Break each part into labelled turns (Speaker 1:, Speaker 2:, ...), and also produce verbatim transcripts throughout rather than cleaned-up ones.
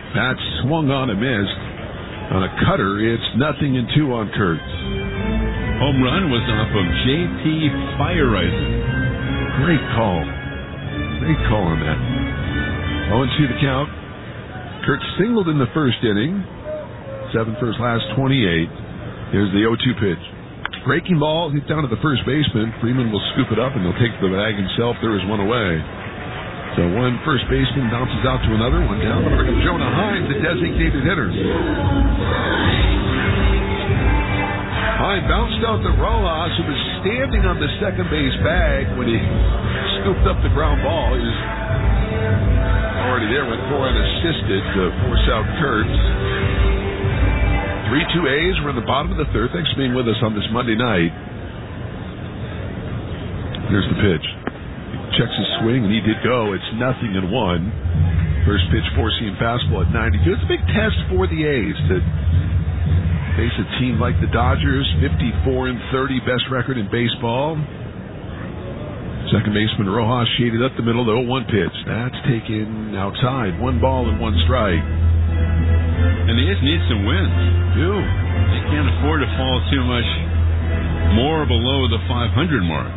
Speaker 1: That's swung on and missed. On a cutter, it's nothing and two on Kurtz.
Speaker 2: Home run was off of J P Feyereisen.
Speaker 1: Great call. Great call on that. oh and two the count. Kurtz singled in the first inning. Seven for his last twenty-eight. Here's the oh two pitch. Breaking ball, hit down to the first baseman. Freeman will scoop it up and he'll take the bag himself. There is one away. So one first baseman bounces out to another. One down. Over comes Jonah Heim, the designated hitter. Heim bounced out to Rojas, who was standing on the second base bag when he scooped up the ground ball. He was already there, went for unassisted to force out Kurtz. three two A's. We're in the bottom of the third. Thanks for being with us on this Monday night. Here's the pitch. Checks his swing, and he did go. It's nothing and one. First pitch, four-seam fastball at ninety-two. It's a big test for the A's to face a team like the Dodgers, fifty-four and thirty, best record in baseball. Second baseman Rojas shaded up the middle, the oh one pitch. That's taken outside. One ball and one strike.
Speaker 2: And the A's need some wins.
Speaker 1: Do.
Speaker 2: They can't afford to fall too much more below the five hundred mark.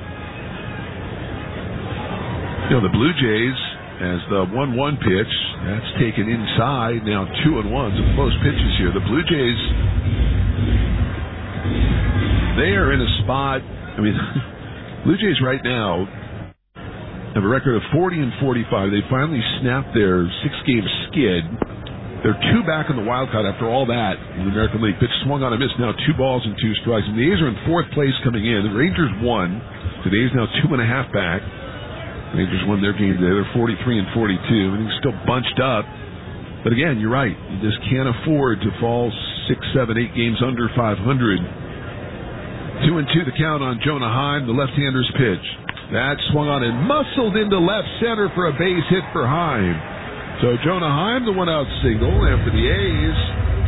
Speaker 2: You know, the Blue Jays, as the one one pitch, that's taken inside. Now two and one. Some close pitches here. The Blue Jays, they are in a spot. I mean, Blue Jays right now have a record of forty and forty-five. They finally snapped their six-game skid. They're two back in the wild card after all that in the American League. Pitch swung on a miss. Now two balls and two strikes. And the A's are in fourth place coming in. The Rangers won. So the A's now two and a half back. Rangers won their game today. They're forty-three and forty-two. Everything's still bunched up. But again, you're right. You just can't afford to fall six, seven, eight games under five hundred. Two and two the count on Jonah Heim, the left-hander's pitch. That swung on and muscled into left center for a base hit for Heim. So Jonah Heim, the one-out single after the A's.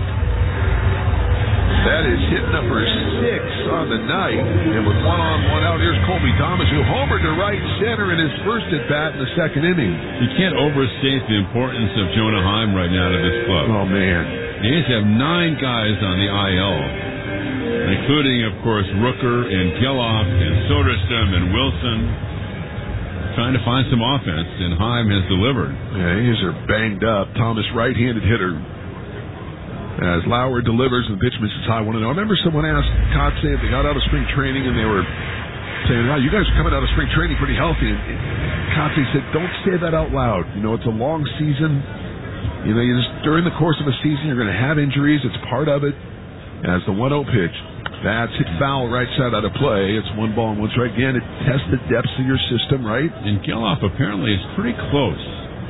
Speaker 2: That is hit number six on the night. And with one on, one out, here's Colby Thomas, who homered to right center in his first at-bat in the second inning. You can't overstate the importance of Jonah Heim right now to this club.
Speaker 1: Oh, man.
Speaker 2: The A's have nine guys on the I L, including, of course, Rooker and Geloff and Soderstrom and Wilson, trying to find some offense, and Heim has delivered.
Speaker 1: Yeah, A's are banged up. Thomas, right-handed hitter. As Lauer delivers and the pitch misses high one and oh. I remember someone asked Kotze if they got out of spring training and they were saying, wow, you guys are coming out of spring training pretty healthy. And Kotze said, don't say that out loud. You know, it's a long season. You know, you just during the course of a season, you're going to have injuries. It's part of it. As the one oh pitch, that's hit foul right side out of play. It's one ball and one strike. Again, it tests the depths of your system, right?
Speaker 2: And Geloff apparently is pretty close.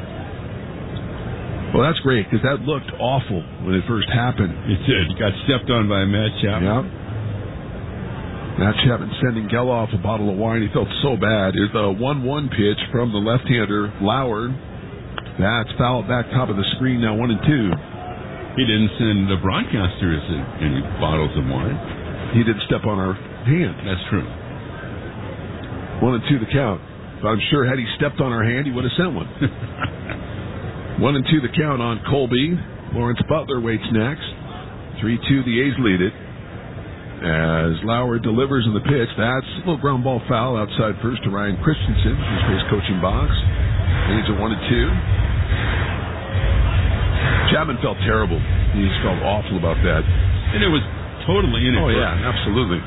Speaker 1: Well, that's great, because that looked awful when it first happened.
Speaker 2: It did. He got stepped on by Matt Chapman.
Speaker 1: Yeah. Matt Chapman sending Geloff a bottle of wine. He felt so bad. Here's the one one pitch from the left-hander, Lauer. That's fouled back top of the screen, now one and two.
Speaker 2: He didn't send the broadcasters any bottles of wine.
Speaker 1: He didn't step on our hand.
Speaker 2: That's true.
Speaker 1: One and two the count. But I'm sure had he stepped on our hand, he would have sent one. One and two the count on Colby. Lawrence Butler waits next. three two the A's lead it. As Lauer delivers in the pitch. That's a little ground ball foul outside first to Ryan Christensen, who's his coaching box. A's are one and two. Chapman felt terrible. He just felt awful about that.
Speaker 2: And it was totally inadvertent.
Speaker 1: Oh, yeah, absolutely.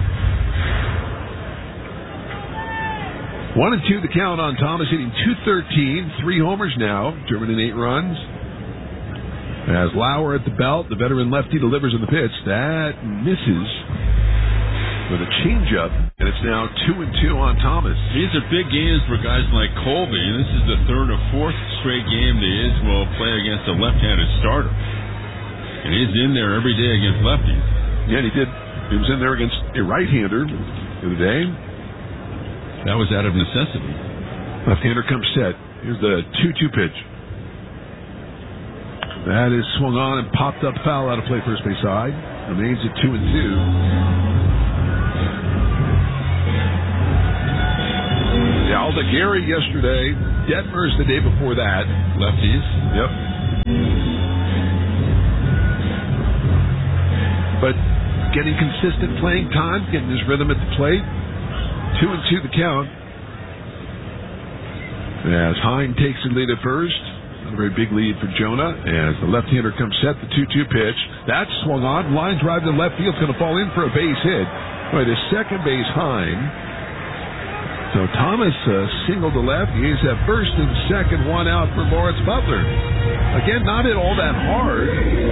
Speaker 1: One and two the count on Thomas, hitting two thirteen, three homers now, driven in eight runs. As Lauer at the belt, the veteran lefty delivers in the pitch. That misses with a changeup, and it's now two and two on Thomas.
Speaker 2: These are big games for guys like Colby. This is the third or fourth straight game the A's will play against a left-handed starter. And he's in there every day against lefties.
Speaker 1: Yeah, and he did. He was in there against a right-hander the other day.
Speaker 2: That was out of necessity.
Speaker 1: Left-hander comes set. Here's the two two pitch. That is swung on and popped up foul out of play first base side. Remains at two and two. Yeah, Alda Gary yesterday. Detmers the day before that.
Speaker 2: Lefties.
Speaker 1: Yep.
Speaker 2: but getting consistent playing time, getting his rhythm at the plate. Two and two the count. As Hine takes the lead at first. Not a very big lead for Jonah. As the left-hander comes set, the two two pitch. That's swung on. Line drive to left field. Going to fall in for a base hit by the second base, Hine. So Thomas uh, singled to left. The A's have first and second, one out for Lawrence Butler. Again, not at all that hard.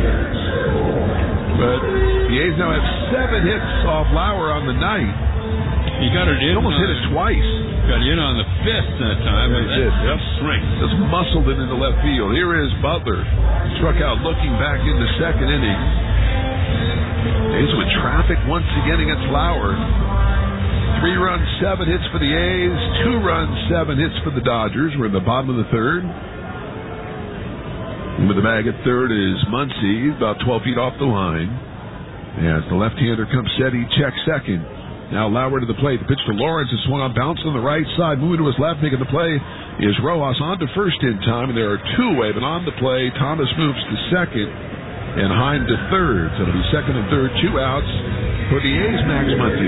Speaker 2: But the A's now have seven hits off Lauer on the night.
Speaker 3: He got it in.
Speaker 2: He almost hit it twice.
Speaker 3: Got in on the fifth that time.
Speaker 2: He did. Yep.
Speaker 3: Strength.
Speaker 2: Just muscled it into left field. Here is Butler. Struck out looking back in the second inning. A's with traffic once again against Lauer. Three runs, seven hits for the A's. Two runs, seven hits for the Dodgers. We're in the bottom of the third. And with the bag at third is Muncy, about twelve feet off the line. As the left-hander comes set, he checks second. Now Lauer to the plate. The pitch to Lawrence is swung on, bounced on the right side. Moving to his left, making the play is Rojas on to first in time. And there are two away, but on the play, Thomas moves to second and Hine to third. So it'll be second and third, two outs for the A's, Max Muncy.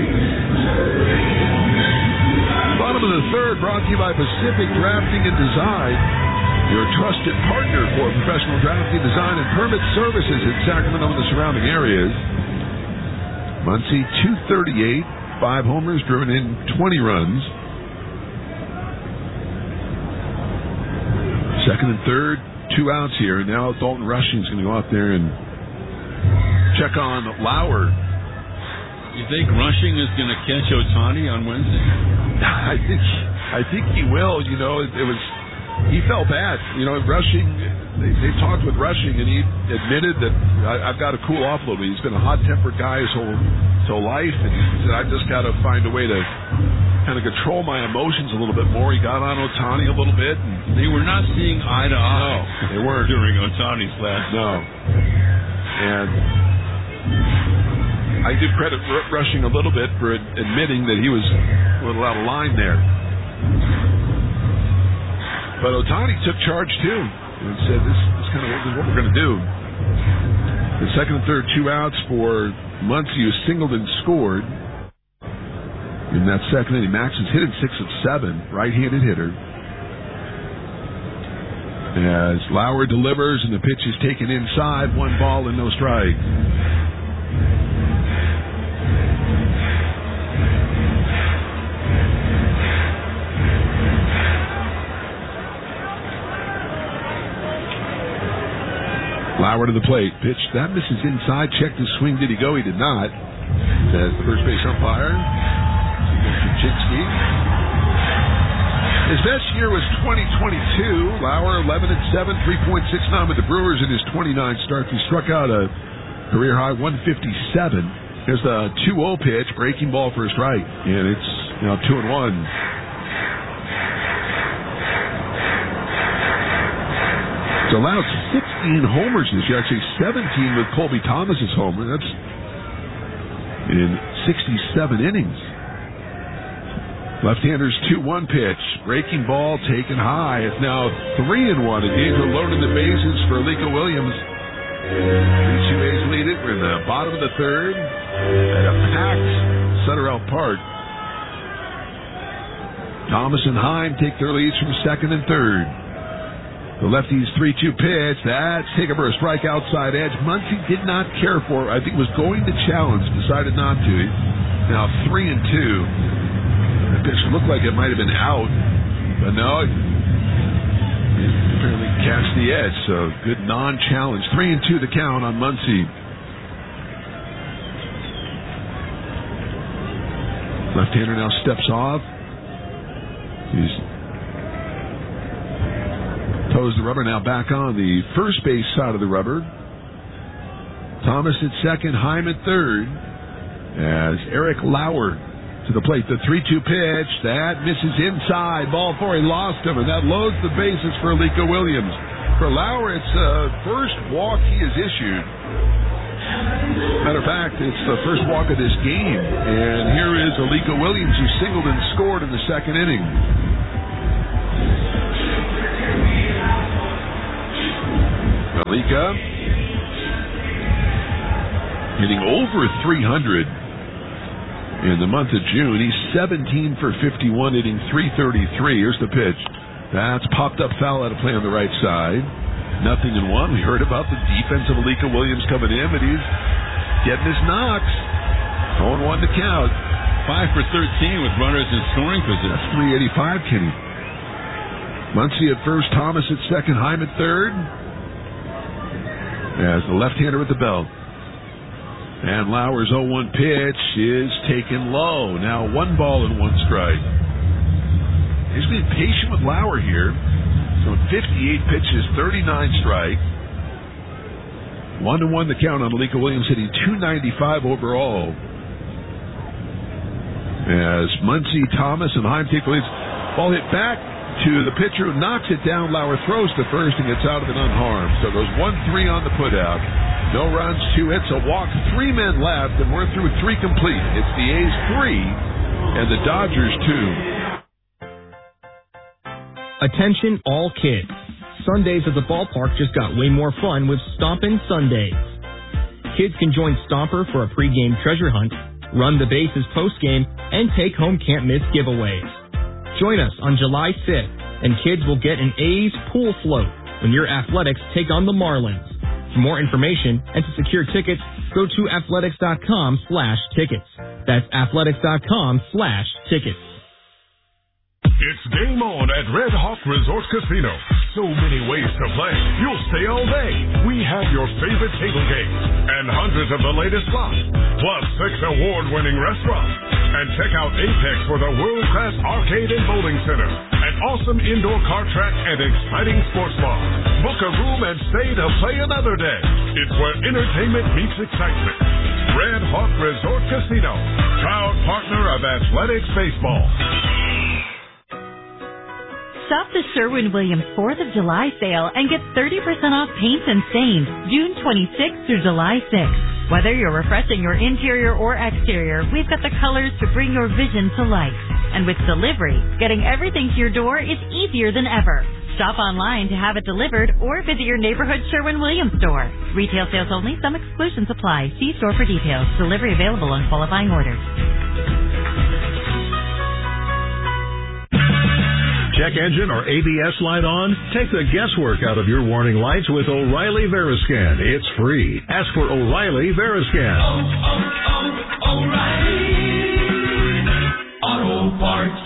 Speaker 2: Bottom of the third, brought to you by Pacific Drafting and Design, your trusted partner for professional drafting, design, and permit services in Sacramento and the surrounding areas. Muncy, two thirty-eight, five homers, driven in twenty runs. Second and third, two outs here. And now Dalton Rushing is going to go out there and check on Lauer.
Speaker 3: You think Rushing is going to catch Ohtani on Wednesday?
Speaker 2: I think I think he will. You know, it, it was he felt bad. You know, Rushing. They, they talked with Rushing, and he admitted that I, I've got to cool off a little bit. He's been a hot-tempered guy his whole his whole life, and he said I've just got to find a way to kind of control my emotions a little bit more. He got on Ohtani a little bit. And
Speaker 3: they were not seeing eye to eye.
Speaker 2: No, they weren't
Speaker 3: during Ohtani's last.
Speaker 2: No, and I give credit R- Rushing a little bit for admitting that he was a little out of line there. But Ohtani took charge too and said, "This is kind of what, what we're going to do." The second and third, two outs for Muncy, who singled and scored in that second inning. Max is hitting six of seven, right-handed hitter. As Lauer delivers and the pitch is taken inside, one ball and no strike. Lauer to the plate. Pitch. That misses inside. Checked his swing. Did he go? He did not. Says the first base umpire. Chinsky. His best year was twenty twenty-two. Lauer eleven and seven, three point six nine with the Brewers in his twenty-nine starts. He struck out a career high one fifty-seven. Here's the two oh pitch. Breaking ball for a strike. And it's now two and one. He's allowed sixteen homers this year, actually seventeen with Colby Thomas's homer. That's in sixty-seven innings. Left-hander's two one pitch. Breaking ball taken high. It's now three and one. Adedra loading the bases for Alika Williams. The two A's lead it. We're in the bottom of the third at a packed Sutter Elk Park. Thomas and Hine take their leads from second and third. The lefty's three two pitch. That's taken for a strike outside edge. Muncy did not care for it. I think was going to challenge. Decided not to. Now three and two. The pitch looked like it might have been out. But no. It apparently cast the edge. So good non-challenge. Three and two the count on Muncy. Left-hander now steps off. He's toes the rubber, now back on the first base side of the rubber. Thomas at second, Hine at third. As Eric Lauer to the plate. The three two pitch, that misses inside. Ball four, he lost him, and that loads the bases for Alika Williams. For Lauer, it's the first walk he has issued. Matter of fact, it's the first walk of this game. And here is Alika Williams, who singled and scored in the second inning. Alika hitting over three hundred in the month of June. He's seventeen for fifty-one, hitting three thirty-three. Here's the pitch. That's popped up foul out of play on the right side. Nothing in one. We heard about the defense of Alika Williams coming in, but he's getting his knocks. oh one to count.
Speaker 3: five for thirteen with runners in scoring position.
Speaker 2: That's three eighty-five, Kenny. Muncy at first, Thomas at second, Hyman third. As the left-hander at the belt. And Lauer's oh one pitch is taken low. Now one ball and one strike. He's being patient with Lauer here. So fifty-eight pitches, thirty-nine strike. One to one the count on Alika Williams, hitting two ninety-five overall. As Muncy, Thomas, and Heim take the leads. Ball hit back to the pitcher who knocks it down. Lauer throws to first and gets out of it unharmed. So it goes one three on the putout. No runs, two hits, a walk, three men left, and we're through three complete. It's the A's three and the Dodgers two.
Speaker 4: Attention all kids. Sundays at the ballpark just got way more fun with Stompin' Sundays. Kids can join Stomper for a pregame treasure hunt, run the bases postgame, and take home can't-miss giveaways. Join us on July fifth, and kids will get an A's pool float when your Athletics take on the Marlins. For more information and to secure tickets, go to athletics.com slash tickets. That's athletics.com slash tickets.
Speaker 5: It's game on at Red Hawk Resort Casino. So many ways to play, you'll stay all day. We have your favorite table games and hundreds of the latest slots, plus six award-winning restaurants. And check out Apex for the world-class arcade and bowling center, an awesome indoor kart track, and exciting sports bar. Book a room and stay to play another day. It's where entertainment meets excitement. Red Hawk Resort Casino, proud partner of Athletics Baseball.
Speaker 6: Shop the Sherwin-Williams fourth of July sale and get thirty percent off paints and stains June twenty-sixth through July sixth. Whether you're refreshing your interior or exterior, we've got the colors to bring your vision to life. And with delivery, getting everything to your door is easier than ever. Shop online to have it delivered or visit your neighborhood Sherwin-Williams store. Retail sales only. Some exclusions apply. See store for details. Delivery available on qualifying orders.
Speaker 5: Check engine or A B S light on? Take the guesswork out of your warning lights with O'Reilly Veriscan. It's free. Ask for O'Reilly Veriscan.
Speaker 7: Oh, oh, oh, O'Reilly Auto Parts.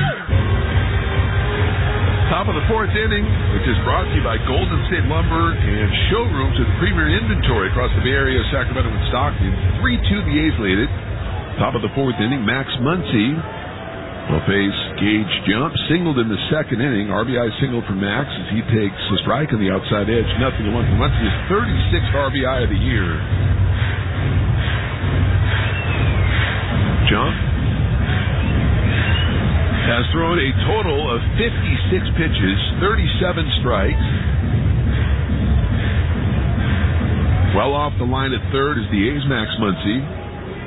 Speaker 2: Top of the fourth inning, which is brought to you by Golden State Lumber and showrooms with premier inventory across the Bay Area, Sacramento, and Stockton. three two the A's lead it. Top of the fourth inning, Max Muncy will face Gage Jump. Singled in the second inning. R B I single for Max as he takes a strike on the outside edge. Nothing to one for Muncy. His thirty-sixth R B I of the year. Jump has thrown a total of fifty-six pitches, thirty-seven strikes. Well off the line at third is the A's Max Muncy.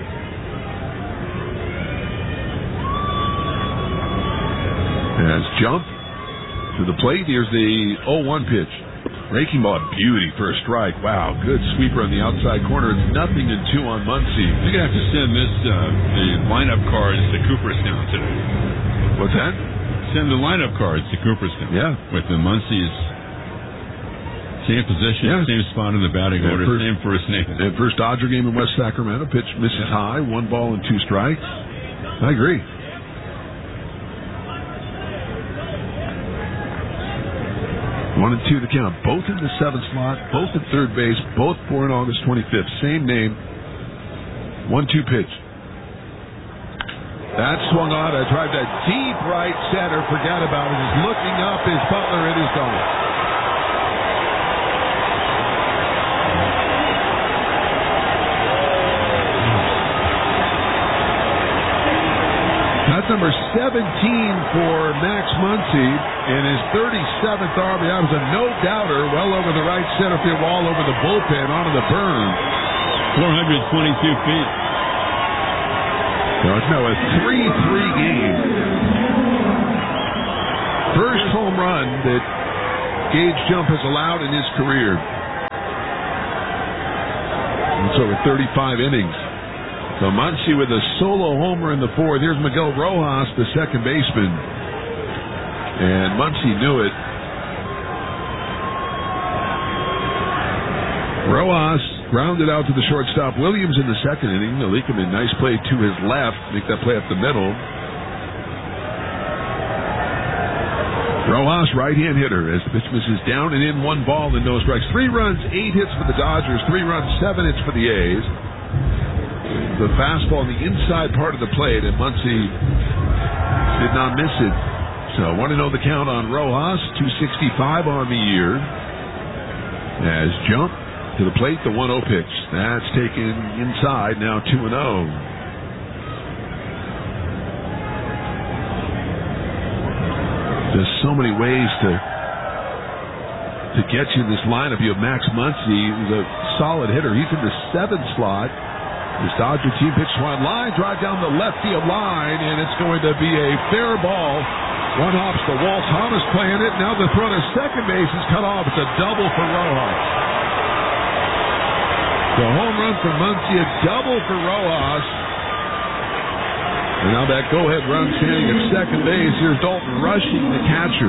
Speaker 2: Has jumped to the plate. Here's the oh one pitch. Raking ball, beauty for a strike. Wow, good sweeper on the outside corner. It's nothing and two on Muncy.
Speaker 3: You're going to have to send this, uh, the lineup cards to Cooperstown today.
Speaker 2: What's that?
Speaker 3: Send the lineup cards to Cooperstown.
Speaker 2: Yeah.
Speaker 3: With the Muncy's same position, yeah. Same spot in the batting order, first, same first name.
Speaker 2: And first Dodger game in West Sacramento. Pitch misses yeah. high, one ball and two strikes. I agree. One and two the count. Both in the seventh slot, both at third base, both born August twenty-fifth. Same name. One two pitch. That swung on. I drive that deep right center. Forgot about it. He's looking up. Is Butler. It is gone. That's number seventeen for Max Muncy in his thirty-seventh R B I. It was a no-doubter well over the right center field wall, over the bullpen, onto the berm.
Speaker 3: four hundred twenty-two feet.
Speaker 2: No, it's now a three three game. First home run that Gage Jump has allowed in his career. It's over thirty-five innings. So Muncy with a solo homer in the fourth. Here's Miguel Rojas, the second baseman. And Muncy knew it. Rojas grounded out to the shortstop. Williams in the second inning. Alicaman, nice play to his left. Make that play up the middle. Rojas, right-hand hitter, as the pitch misses down and in, one ball and no strikes. Three runs, eight hits for the Dodgers. Three runs, seven hits for the A's. The fastball on the inside part of the plate, and Muncy did not miss it. So I want to know the count on Rojas. two sixty-five on the year. As jump to the plate, the one oh pitch. That's taken inside, now two and oh. There's so many ways to to get you in this lineup. You have Max Muncy, who's a solid hitter. He's in the seventh slot. This Dodger team pitch one line, drive down the left field line, and it's going to be a fair ball. One hops the wall. Thomas playing it. Now the throw to second base is cut off. It's a double for Rojas. The home run for Muncy, a double for Rojas. And now that go-ahead run standing at second base. Here's Dalton Rushing, the catcher.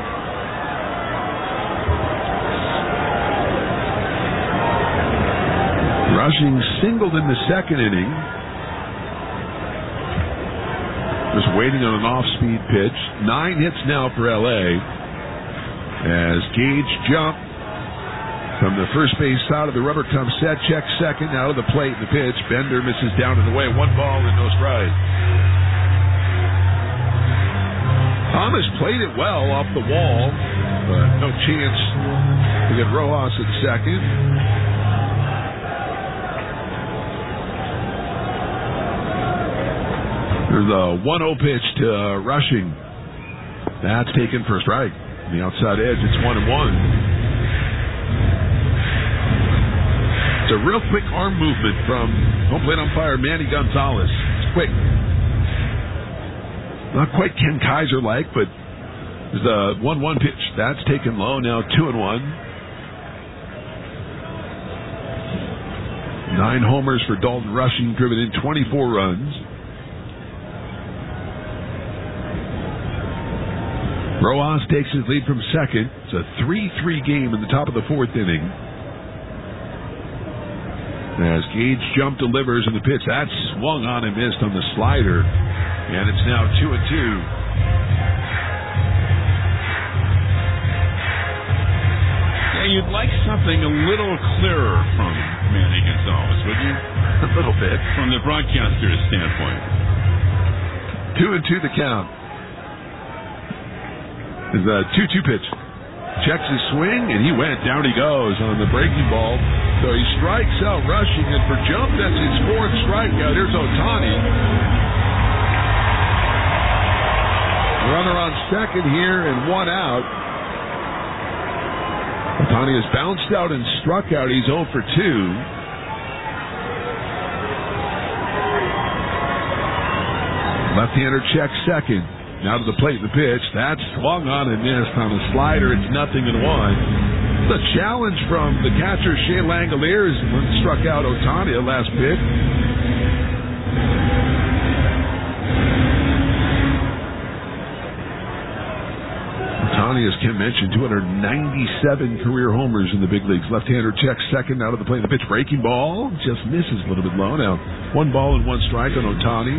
Speaker 2: Rushing singled in the second inning. Just waiting on an off-speed pitch. Nine hits now for L A. As Gage jumped from the first base side of the rubber comes set, check second, out of the plate, the pitch. Bender misses down and away. One ball and no strike. Thomas played it well off the wall, but no chance to get Rojas at second. There's a one oh pitch to uh, Rushing. That's taken for a strike. On the outside edge, it's one and one. It's a real quick arm movement from home plate umpire Manny Gonzalez. It's quick. Not quite Ken Kaiser-like, but there's a one one pitch. That's taken low, now two and one. Nine homers for Dalton Rushing, driven in twenty-four runs. Rojas takes his lead from second. It's a three three game in the top of the fourth inning. As Gage jump delivers in the pitch, that's swung on and missed on the slider. And it's now two and two. Yeah, you'd like something a little clearer from Manny Gonzalez, would you? A little bit. From the broadcaster's standpoint. Two and two the count. Is a two two pitch. Checks his swing, and he went. Down he goes on the breaking ball. So he strikes out Rushing, and for Jump, that's his fourth strikeout. Here's Ohtani. Runner on second here and one out. Ohtani has bounced out and struck out. He's oh for two. Left-hander checks second. Now to the plate, the pitch. That's swung on and missed on a slider. It's nothing and one. The challenge from the catcher, Shea Langoliers, when struck out Ohtani at last pitch. Ohtani, as Kim mentioned, two hundred ninety-seven career homers in the big leagues. Left-hander checks second, out of the plate. The pitch, breaking ball, just misses a little bit low. Now, one ball and one strike on Ohtani.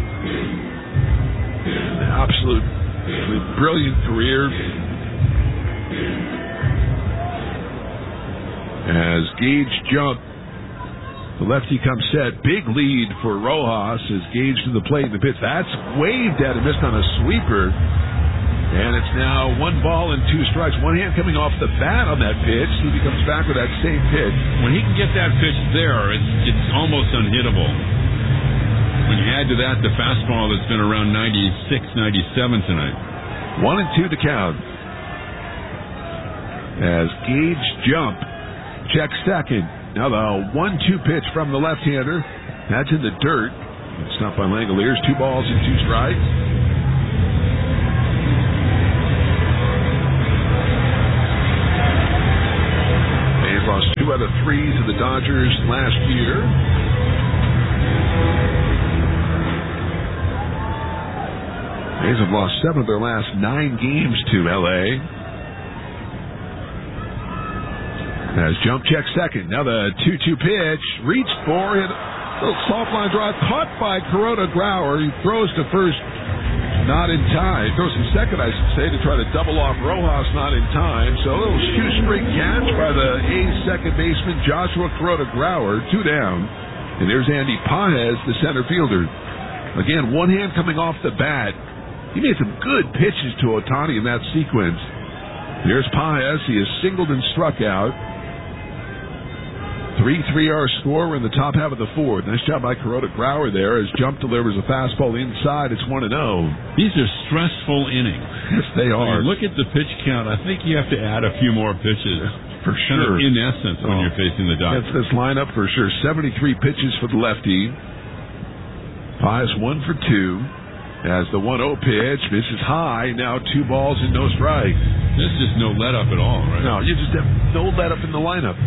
Speaker 2: Absolute brilliant career. As Gage jumped, the lefty comes set. Big lead for Rojas as Gage to the plate. The pitch, that's waved at and missed on a sweeper. And it's now one ball and two strikes. One hand coming off the bat on that pitch. He comes back with that same pitch.
Speaker 3: When he can get that pitch there, it's, it's almost unhittable. When you add to that the fastball that's been around ninety-six, ninety-seven tonight.
Speaker 2: One and two to count. As Gage jump, checks second. Now the one two pitch from the left-hander. That's in the dirt. It's not by Langoliers. Two balls and two strikes. A's lost two out of three to the Dodgers last year. A's have lost seven of their last nine games to L A. As jump check second. Now the two two pitch. Reached for it. Little soft line drive caught by Kuroda Grauer. He throws to first. Not in time. Throws to second, I should say, to try to double off Rojas. Not in time. So a little shoestring catch by the A's second baseman, Joshua Kuroda Grauer. Two down. And there's Andy Paez, the center fielder. Again, one hand coming off the bat. He made some good pitches to Ohtani in that sequence. Here's Paez. He is singled and struck out. three three our score. We're in the top half of the fourth. Nice job by Kuroda Grauer there as Jump delivers a fastball inside. It's one and oh.
Speaker 3: These are stressful innings.
Speaker 2: Yes, they are.
Speaker 3: When you look at the pitch count, I think you have to add a few more pitches.
Speaker 2: For sure.
Speaker 3: Kind of in essence, when
Speaker 2: oh.
Speaker 3: you're facing the Dodgers.
Speaker 2: That's this lineup for sure. seventy-three pitches for the lefty. Paez one for two. As the one oh pitch misses high, now two balls and no strikes.
Speaker 3: There's just no let up at all, right?
Speaker 2: No, you just have no let up in the lineup.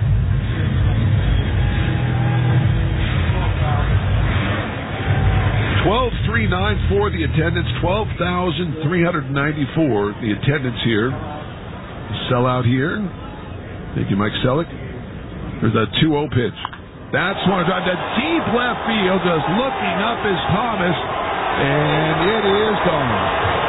Speaker 2: twelve three ninety-four the attendance, twelve thousand three hundred ninety-four the attendance here. Sellout here. Thank you, Mike Selleck. There's a two oh pitch. That's one drive to deep left field, just looking up is Thomas. And it is gone.